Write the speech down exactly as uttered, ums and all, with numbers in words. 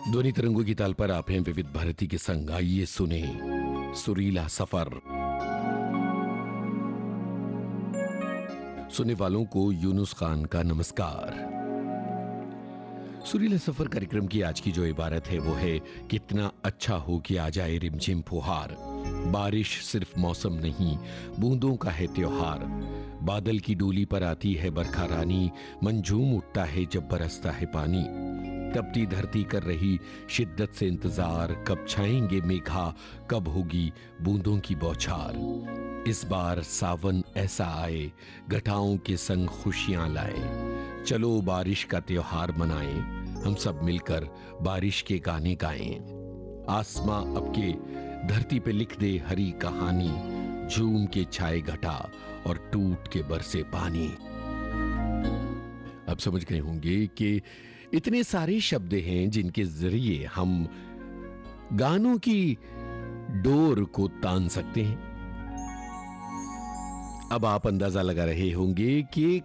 ध्वनि तरंगों की ताल पर आप हैं विविध भारती के संग। आइए सुने सुरीला सफर। सुनने वालों को यूनुस खान का नमस्कार। सुरीला सफर कार्यक्रम की आज की जो इबारत है वो है, कितना अच्छा हो कि आ जाए रिमझिम फुहार। बारिश सिर्फ मौसम नहीं, बूंदों का है त्योहार। बादल की डोली पर आती है बरखा रानी, मंझूम उठता है जब बरसता है पानी। तपती धरती कर रही शिद्दत से इंतजार, कब छाएंगे मेघा, कब होगी बूंदों की बौछार। इस बार सावन ऐसा आए, घटाओं के संग खुशियां लाए। चलो बारिश का त्योहार मनाएं, हम सब मिलकर बारिश के गाने गाएं। आसमां अब के धरती पे लिख दे हरी कहानी, झूम के छाए घटा और टूट के बरसे पानी। अब समझ गए होंगे कि इतने सारे शब्द हैं जिनके जरिए हम गानों की डोर को तान सकते हैं। अब आप अंदाजा लगा रहे होंगे कि